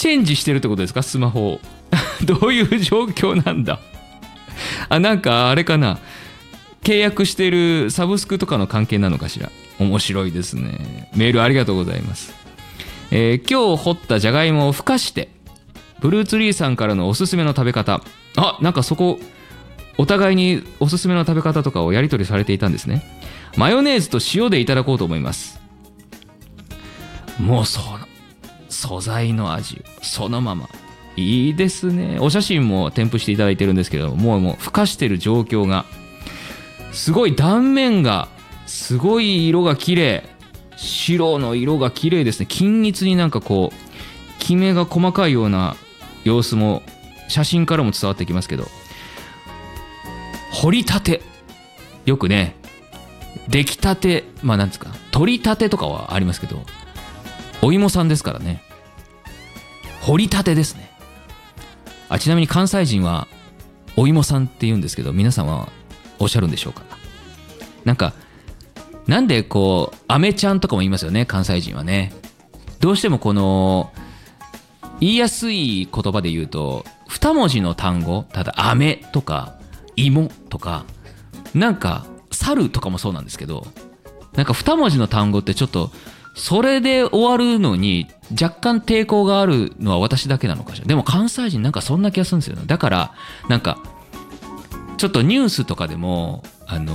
チェンジしてるってことですか、スマホを。どういう状況なんだ。なんかあれかな、契約してるサブスクとかの関係なのかしら。面白いですね。メールありがとうございます。今日掘ったじゃがいもをふかして、ブルーツリーさんからのおすすめの食べ方。なんかそこお互いにおすすめの食べ方とかをやり取りされていたんですね。マヨネーズと塩でいただこうと思います。もうその素材の味そのまま、いいですね。お写真も添付していただいてるんですけれども、もうふかしてる状況がすごい、断面がすごい色が綺麗、白の色が綺麗ですね。均一になんかこうきめが細かいような様子も写真からも伝わってきますけど、掘りたて、よくね出来たて、なんですか、取りたてとかはありますけど、お芋さんですからね、掘りたてですね。ちなみに関西人はお芋さんって言うんですけど、皆さんはおっしゃるんでしょうか。なんでこうアメちゃんとかも言いますよね、関西人はね。どうしてもこの言いやすい言葉で言うと2文字の単語、ただアメとか芋とか、なんか猿とかもそうなんですけど、なんか2文字の単語ってちょっとそれで終わるのに若干抵抗があるのは私だけなのかしら。でも関西人なんかそんな気がするんですよね。だからなんかちょっとニュースとかでも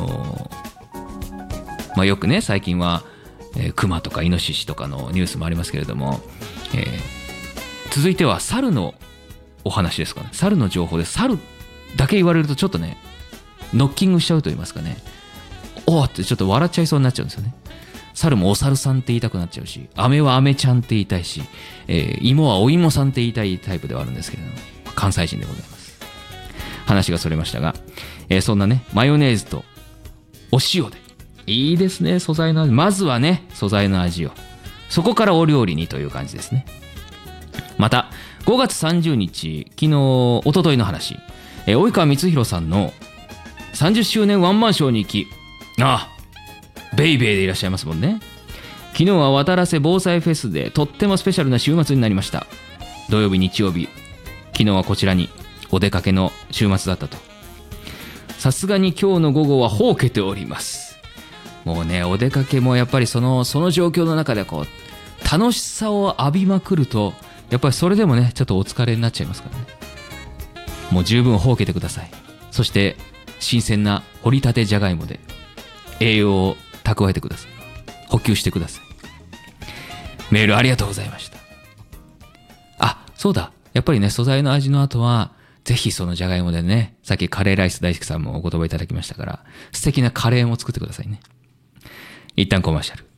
よくね最近は、クマとかイノシシとかのニュースもありますけれども、続いては猿のお話ですかね。猿の情報で、猿だけ言われるとちょっとねノッキングしちゃうと言いますかね、おーってちょっと笑っちゃいそうになっちゃうんですよね。猿もお猿さんって言いたくなっちゃうし、飴は飴ちゃんって言いたいし、芋はお芋さんって言いたいタイプではあるんですけれども、関西人でございます。話がそれましたが、そんなねマヨネーズとお塩でいいですね。素材の味、まずはね素材の味を、そこからお料理にという感じですね。また5月30日、昨日一昨日の話、及川光弘さんの30周年ワンマンショーに行き、ベイベーでいらっしゃいますもんね。昨日は渡良瀬防災フェスでとってもスペシャルな週末になりました。土曜日日曜日、昨日はこちらにお出かけの週末だったと。さすがに今日の午後はほうけております。もうねお出かけもやっぱりその状況の中でこう楽しさを浴びまくると、やっぱりそれでもねちょっとお疲れになっちゃいますからね。もう十分ほうけてください。そして新鮮な掘りたてじゃがいもで栄養を蓄えてください。補給してください。メールありがとうございました。そうだ、やっぱりね素材の味の後はぜひそのじゃがいもでね、さっきカレーライス大好きさんもお言葉いただきましたから、素敵なカレーも作ってくださいね。一旦コマーシャル。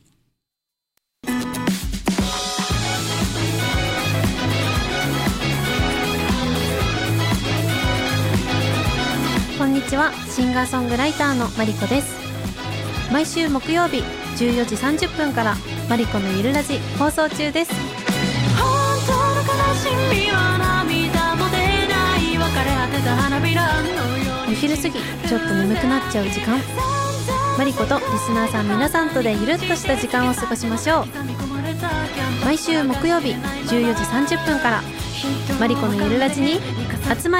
こんにちは、シンガーソングライターのマリコです。毎週木曜日14時30分からマリコのゆるラジ放送中です。 本当の悲しみは涙も出ない、別れ果てた花びらのように。 お昼過ぎちょっと眠くなっちゃう時間、マリコとリスナーさん皆さんとでゆるっとした時間を過ごしましょう。毎週木曜日14時30分からマリコのゆるラジに集まれ。